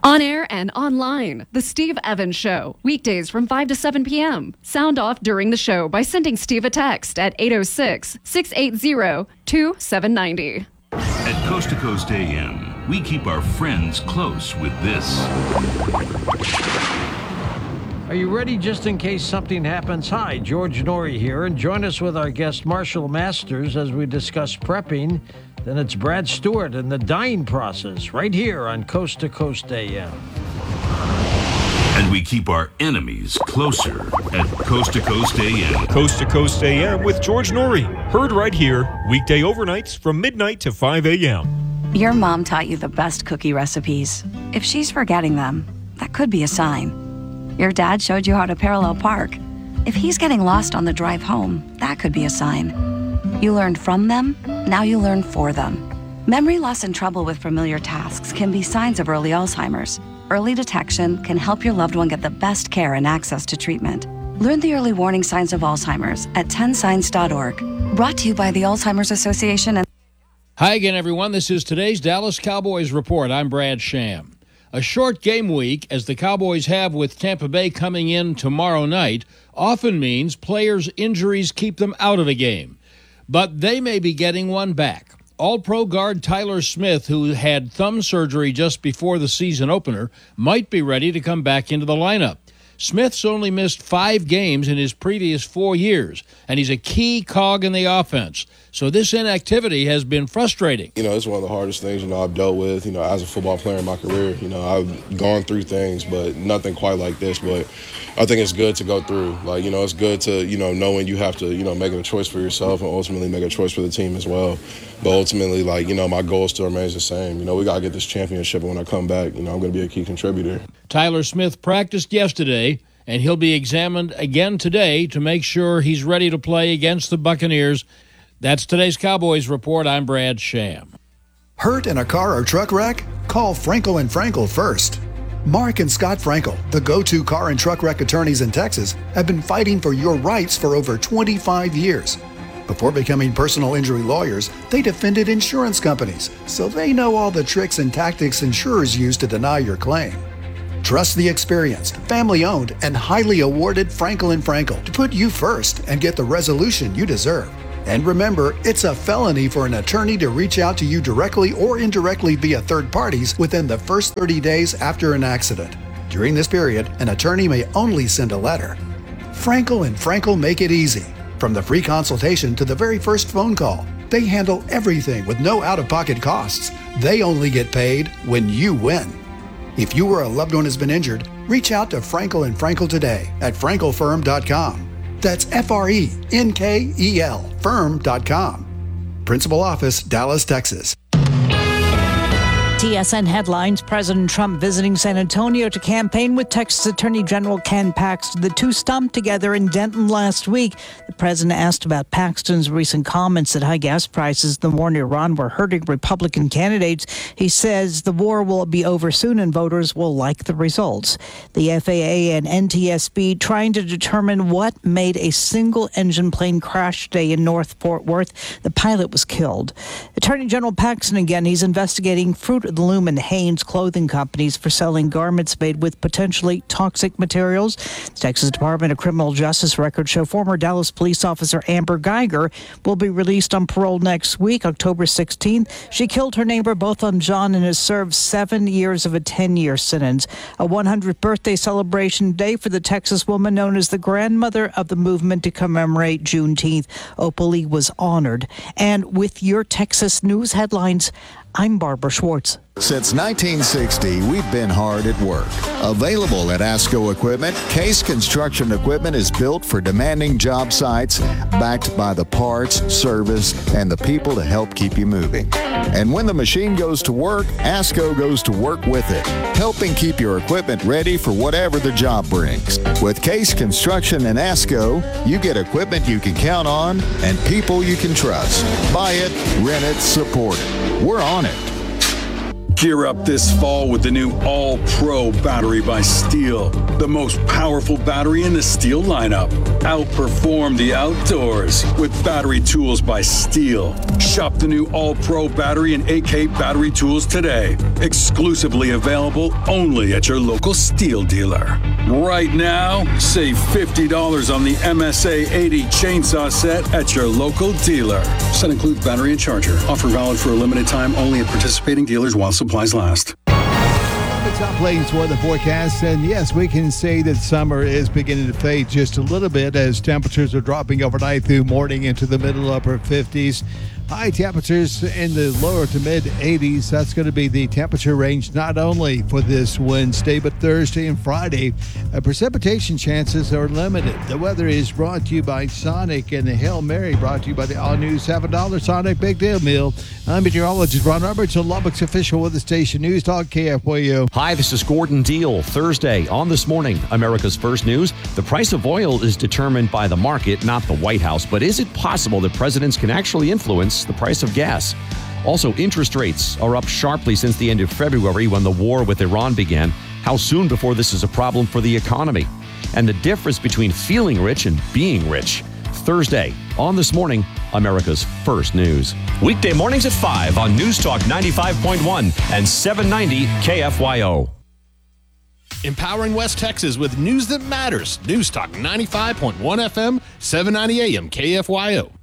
On air and online, The Steve Evans Show, weekdays from 5 to 7 p.m. Sound off during the show by sending Steve a text at 806-680-2790. At Coast to Coast AM, we keep our friends close with this. Are you ready just in case something happens? Hi, George Norrie here, and join us with our guest Marshall Masters as we discuss prepping. Then it's Brad Stewart and the dying process right here on Coast to Coast AM. And we keep our enemies closer at Coast to Coast AM. Coast to Coast AM with George Norrie. Heard right here, weekday overnights from midnight to 5 a.m. Your mom taught you the best cookie recipes. If she's forgetting them, that could be a sign. Your dad showed you how to parallel park. If he's getting lost on the drive home, that could be a sign. You learned from them, now you learn for them. Memory loss and trouble with familiar tasks can be signs of early Alzheimer's. Early detection can help your loved one get the best care and access to treatment. Learn the early warning signs of Alzheimer's at 10signs.org. Brought to you by the Alzheimer's Association. Hi again, everyone. This is today's Dallas Cowboys Report. I'm Brad Sham. A short game week, as the Cowboys have with Tampa Bay coming in tomorrow night, often means players' injuries keep them out of a game. But they may be getting one back. All-Pro guard Tyler Smith, who had thumb surgery just before the season opener, might be ready to come back into the lineup. Smith's only missed 5 games in his previous 4 years, and he's a key cog in the offense. So this inactivity has been frustrating. It's one of the hardest things, I've dealt with, as a football player in my career. I've gone through things, but nothing quite like this. But I think it's good to go through. It's good to, knowing you have to, make a choice for yourself and ultimately make a choice for the team as well. But ultimately, my goal still remains the same. We got to get this championship, and when I come back, I'm going to be a key contributor. Tyler Smith practiced yesterday, and he'll be examined again today to make sure he's ready to play against the Buccaneers. That's today's Cowboys Report. I'm Brad Sham. Hurt in a car or truck wreck? Call Frankel & Frankel first. Mark and Scott Frankel, the go-to car and truck wreck attorneys in Texas, have been fighting for your rights for over 25 years. Before becoming personal injury lawyers, they defended insurance companies, so they know all the tricks and tactics insurers use to deny your claim. Trust the experienced, family-owned, and highly awarded Frankel & Frankel to put you first and get the resolution you deserve. And remember, it's a felony for an attorney to reach out to you directly or indirectly via third parties within the first 30 days after an accident. During this period, an attorney may only send a letter. Frankel & Frankel make it easy. From the free consultation to the very first phone call, they handle everything with no out-of-pocket costs. They only get paid when you win. If you or a loved one has been injured, reach out to Frankel & Frankel today at frankelfirm.com. That's FRENKEL firm.com. Principal office, Dallas, Texas. TSN headlines: President Trump visiting San Antonio to campaign with Texas Attorney General Ken Paxton. The two stomped together in Denton last week. The president asked about Paxton's recent comments that high gas prices in the war in Iran were hurting Republican candidates. He says the war will be over soon and voters will like the results. The FAA and NTSB trying to determine what made a single-engine plane crash today in North Fort Worth. The pilot was killed. Attorney General Paxton again, he's investigating Fruit of the Loom and Hanes clothing companies for selling garments made with potentially toxic materials. The Texas Department of Criminal Justice records show former Dallas police officer Amber Geiger will be released on parole next week, October 16th. She killed her neighbor Botham Jean and has served 7 years of a 10-year sentence. A 100th birthday celebration day for the Texas woman known as the grandmother of the movement to commemorate Juneteenth. Opal Lee was honored. And with your Texas news headlines, I'm Barbara Schwartz. Since 1960, we've been hard at work. Available at ASCO Equipment, Case Construction Equipment is built for demanding job sites, backed by the parts, service, and the people to help keep you moving. And when the machine goes to work, ASCO goes to work with it, helping keep your equipment ready for whatever the job brings. With Case Construction and ASCO, you get equipment you can count on and people you can trust. Buy it, rent it, support it. We're on it. Gear up this fall with the new All-Pro battery by Steel, the most powerful battery in the Steel lineup. Outperform the outdoors with battery tools by Steel. Shop the new All-Pro battery and AK battery tools today. Exclusively available only at your local Steel dealer. Right now, save $50 on the MSA 80 chainsaw set at your local dealer. Set includes battery and charger. Offer valid for a limited time only at participating dealers while supplies last. The top lanes weather forecast, and yes, we can say that summer is beginning to fade just a little bit as temperatures are dropping overnight through morning into the middle upper 50s. High temperatures in the lower to mid 80s. That's going to be the temperature range not only for this Wednesday, but Thursday and Friday. Precipitation chances are limited. The weather is brought to you by Sonic, and the Hail Mary brought to you by the all-new $7 Sonic Big Deal Meal. I'm meteorologist Ron Roberts on Lubbock's official weather station, News Talk KFYO. Hi, this is Gordon Deal. Thursday on This Morning, America's First News. The price of oil is determined by the market, not the White House. But is it possible that presidents can actually influence the price of gas? Also, interest rates are up sharply since the end of February when the war with Iran began. How soon before this is a problem for the economy? And the difference between feeling rich and being rich. Thursday on This Morning, America's First News. Weekday mornings at 5 on News Talk 95.1 and 790 KFYO. Empowering West Texas with news that matters. News Talk 95.1 FM, 790 AM KFYO.